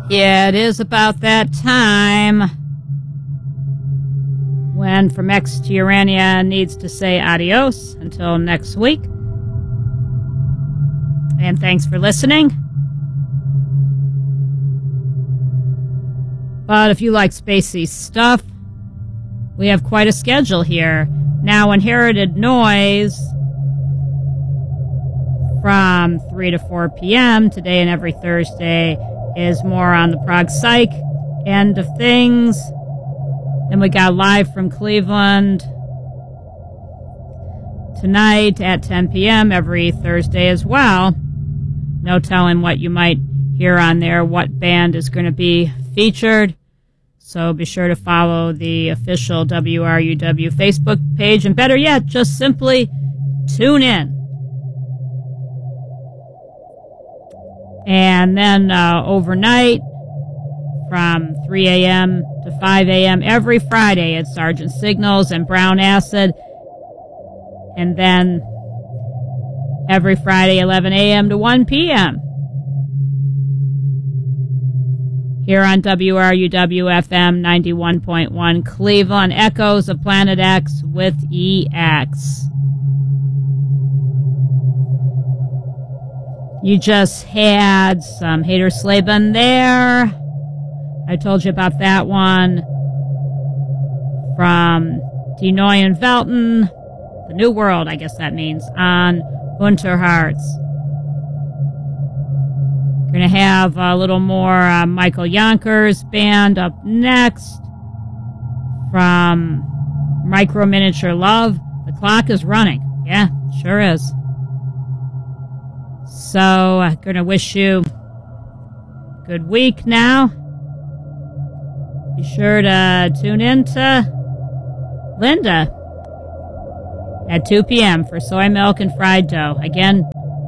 Yeah, it is about that time when From X to Urania needs to say adios until next week. And thanks for listening. But if you like spacey stuff, we have quite a schedule here. Now, Inherited Noise from 3 to 4 p.m. today and every Thursday is more on the prog psych end of things. And we got Live from Cleveland tonight at 10 p.m. every Thursday as well. No telling what you might hear on there, what band is going to be featured. So be sure to follow the official WRUW Facebook page. And better yet, just simply tune in. And then overnight from 3 a.m. to 5 a.m. every Friday, it's Sergeant Signals and Brown Acid. And then every Friday, 11 a.m. to 1 p.m. here on WRUW-FM 91.1 Cleveland, Echoes of Planet X with EX. You just had some Hater Slaben there. I told you about that one from Denoy and Velton, the New World, I guess that means, on Unterharz. We're going to have a little more Michael Yonkers band up next from Micro Miniature Love. The clock is running. Yeah, sure is. So, I'm going to wish you a good week now. Be sure to tune in to Linda at 2 p.m. for Soy Milk and Fried Dough. Again,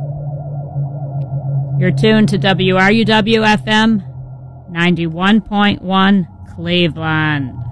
you're tuned to WRUW-FM 91.1 Cleveland.